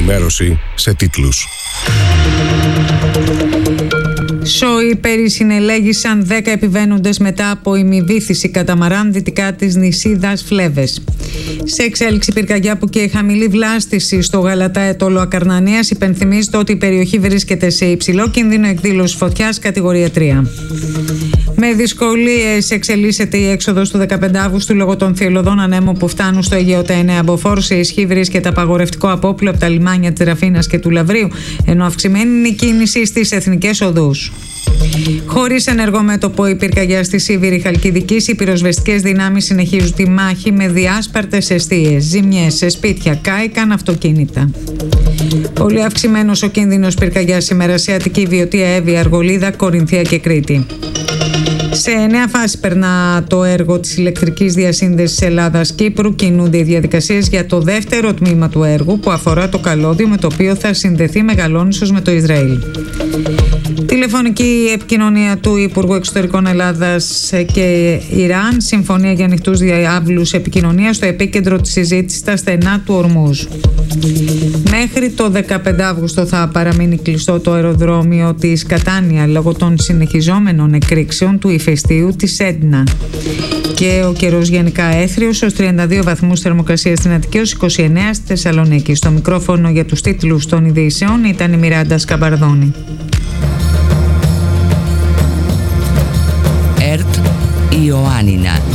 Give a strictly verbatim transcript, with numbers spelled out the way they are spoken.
ενημέρωση σε τίτλους. Σόι περισυνελέγησαν δέκα επιβαίνοντες μετά από ημιβήθηση καταμαράν δυτικά της νησίδας Φλέβες. Σε εξέλιξη πυρκαγιά που και χαμηλή βλάστηση στο Γαλατά Ετόλο Ακαρνανίας, υπενθυμίζεται ότι η περιοχή βρίσκεται σε υψηλό κίνδυνο εκδήλωσης φωτιάς κατηγορία τρία. Με δυσκολίες εξελίσσεται η έξοδος του δεκαπέντε Αυγούστου λόγω των θυελλωδών ανέμων που φτάνουν στο Αιγαίο. Τα εννέα μποφόρ σε ισχύ βρίσκεται απαγορευτικό απόπλου από τα λιμάνια της Ραφίνας και του Λαβρίου, ενώ αυξημένη είναι η κίνηση στις εθνικές οδούς. Χωρίς ενεργό μέτωπο η πυρκαγιά στη Σίβηρη Χαλκιδικής, οι πυροσβεστικές δυνάμεις συνεχίζουν τη μάχη με διάσπαρτες εστίες, ζημιές σε σπίτια, κάηκαν αυτοκίνητα. Πολύ αυξημένος ο κίνδυνος πυρκαγιάς σήμερα σε Αττική, Βιωτία, Εύβοια, Αργολίδα, Κορινθία και Κρήτη. Σε νέα φάση περνά το έργο της ηλεκτρικής διασύνδεσης Ελλάδας-Κύπρου. Κινούνται οι διαδικασίες για το δεύτερο τμήμα του έργου που αφορά το καλώδιο με το οποίο θα συνδεθεί Μεγαλόνισσος με το Ισραήλ. Τηλεφωνική επικοινωνία του Υπουργού Εξωτερικών Ελλάδας και Ιράν. Συμφωνία για ανοιχτούς διάβλους επικοινωνίας στο επίκεντρο της συζήτησης στα στενά του Ορμούζ. Μέχρι το δεκαπέντε Αυγούστου θα παραμείνει κλειστό το αεροδρόμιο της Κατάνια λόγω των συνεχιζόμενων εκρήξεων του ηφαιστείου της Έντνα. Και ο καιρός γενικά έθριος ως τριάντα δύο βαθμούς θερμοκρασία στην Αττική, ως είκοσι εννέα στη Θεσσαλονίκη. Στο μικρόφωνο για τους τίτλους των ειδήσεων ήταν η Μιράντα Σκαμπαρδόνη. ΕΡΤ Ιωάννινα.